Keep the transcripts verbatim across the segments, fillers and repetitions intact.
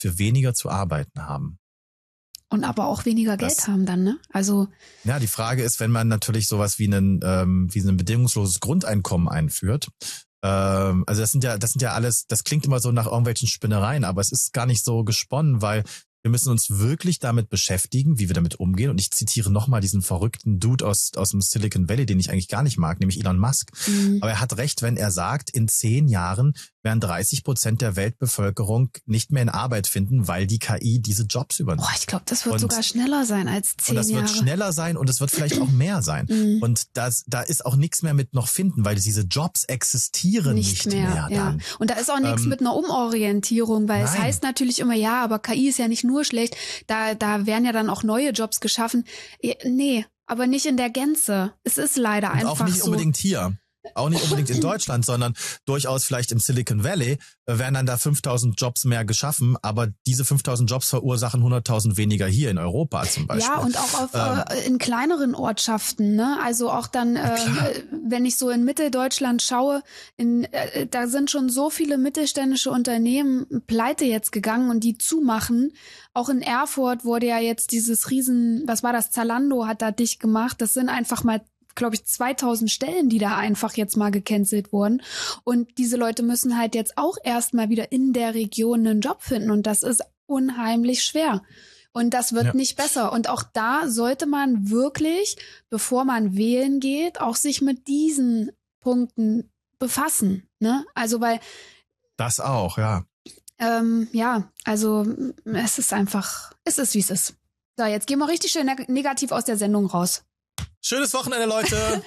für weniger zu arbeiten haben. Und aber auch weniger Geld das, haben dann, ne? Also ja, die Frage ist, wenn man natürlich sowas wie einen ähm, wie ein bedingungsloses Grundeinkommen einführt. Ähm, also das sind ja das sind ja alles, das klingt immer so nach irgendwelchen Spinnereien, aber es ist gar nicht so gesponnen, weil wir müssen uns wirklich damit beschäftigen, wie wir damit umgehen. Und ich zitiere nochmal diesen verrückten Dude aus aus dem Silicon Valley, den ich eigentlich gar nicht mag, nämlich Elon Musk. Mhm. Aber er hat recht, wenn er sagt, in zehn Jahren werden dreißig Prozent der Weltbevölkerung nicht mehr in Arbeit finden, weil die K I diese Jobs übernimmt. Boah, ich glaube, das wird und, sogar schneller sein als zehn Jahre. Und das Jahre. wird schneller sein und es wird vielleicht auch mehr sein. Mhm. Und das, da ist auch nichts mehr mit noch finden, weil diese Jobs existieren nicht, nicht mehr. mehr ja. dann. Und da ist auch nichts ähm, mit einer Umorientierung, weil nein. es heißt natürlich immer, ja, aber K I ist ja nicht nur schlecht, da, da werden ja dann auch neue Jobs geschaffen. Nee, aber nicht in der Gänze. Es ist leider und einfach so. Auch nicht so. unbedingt hier. Auch nicht unbedingt in Deutschland, sondern durchaus vielleicht im Silicon Valley werden dann da fünftausend Jobs mehr geschaffen, aber diese fünftausend Jobs verursachen hunderttausend weniger hier in Europa zum Beispiel. Ja, und auch auf, ähm, äh, in kleineren Ortschaften, ne? Also auch dann, äh, wenn ich so in Mitteldeutschland schaue, in, äh, da sind schon so viele mittelständische Unternehmen pleite jetzt gegangen und die zumachen. Auch in Erfurt wurde ja jetzt dieses Riesen, was war das, Zalando hat da dicht gemacht. Das sind einfach mal glaube ich, zweitausend Stellen, die da einfach jetzt mal gecancelt wurden. Und diese Leute müssen halt jetzt auch erstmal wieder in der Region einen Job finden. Und das ist unheimlich schwer. Und das wird ja. nicht besser. Und auch da sollte man wirklich, bevor man wählen geht, auch sich mit diesen Punkten befassen. Ne? Also weil... Das auch, ja. Ähm, ja, also es ist einfach, es ist, wie es ist. So, jetzt gehen wir richtig schön neg- negativ aus der Sendung raus. Schönes Wochenende, Leute.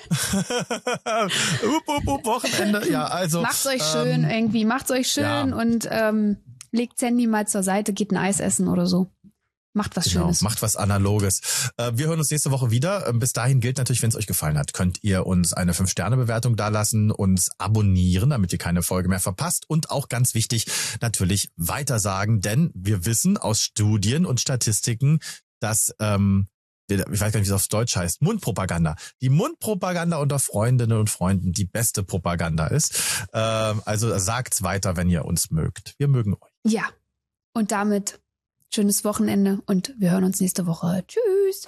up, up, up, Wochenende. Ja, also. Macht's euch schön ähm, irgendwie. Macht's euch schön ja. und ähm, legt's Handy mal zur Seite, geht ein Eis essen oder so. Macht was genau, Schönes. Macht was Analoges. Äh, wir hören uns nächste Woche wieder. Bis dahin gilt natürlich, wenn es euch gefallen hat, könnt ihr uns eine fünf Sterne Bewertung dalassen, uns abonnieren, damit ihr keine Folge mehr verpasst. Und auch ganz wichtig, natürlich weitersagen, denn wir wissen aus Studien und Statistiken, dass... Ähm, ich weiß gar nicht, wie es auf Deutsch heißt, Mundpropaganda. Die Mundpropaganda unter Freundinnen und Freunden die beste Propaganda ist. Ähm, also sagt's weiter, wenn ihr uns mögt. Wir mögen euch. Ja, und damit schönes Wochenende und wir hören uns nächste Woche. Tschüss.